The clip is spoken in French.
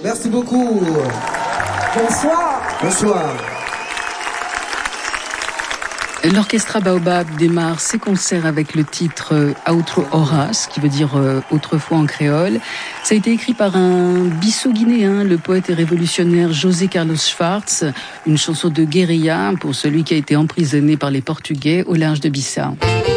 Merci beaucoup. Bonsoir. Bonsoir. L'Orchestra Baobab démarre ses concerts avec le titre Outro Horas, qui veut dire autrefois en créole. Ça a été écrit par un Bissau-guinéen, le poète et révolutionnaire José Carlos Schwartz, une chanson de guérilla pour celui qui a été emprisonné par les Portugais au large de Bissau.